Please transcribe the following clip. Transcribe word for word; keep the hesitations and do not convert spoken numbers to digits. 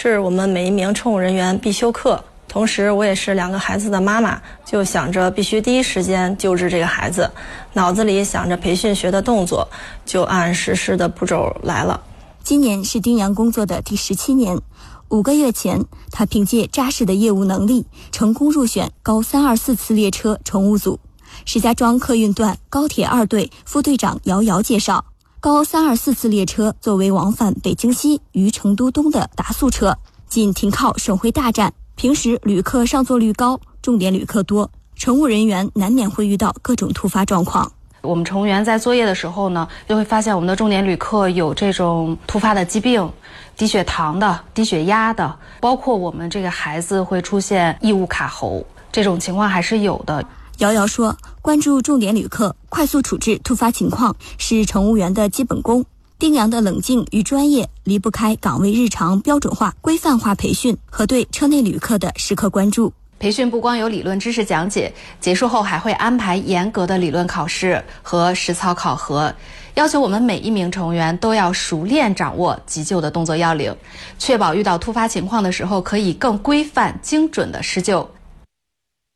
是我们每一名乘务人员必修课。同时，我也是两个孩子的妈妈，就想着必须第一时间救治这个孩子，脑子里想着培训学的动作，就按实施的步骤来了。 今年是丁阳工作的第十七年，五个月前，他凭借扎实的业务能力，成功入选高三二四次列车乘务组。石家庄客运段高铁二队副队长姚瑶介绍，高三二四次列车作为往返北京西与成都东的达速车，仅停靠省会大站。平时旅客上座率高，重点旅客多，乘务人员难免会遇到各种突发状况。 我们乘务员在作业的时候呢，就会发现我们的重点旅客有这种突发的疾病，低血糖的、低血压的，包括我们这个孩子会出现异物卡喉，这种情况还是有的。 瑶瑶说，关注重点旅客，快速处置突发情况是乘务员的基本功。丁阳的冷静与专业离不开岗位日常标准化、规范化培训和对车内旅客的时刻关注。 培训不光有理论知识讲解，结束后还会安排严格的理论考试和实操考核，要求我们每一名乘务员都要熟练掌握急救的动作要领，确保遇到突发情况的时候可以更规范精准的施救。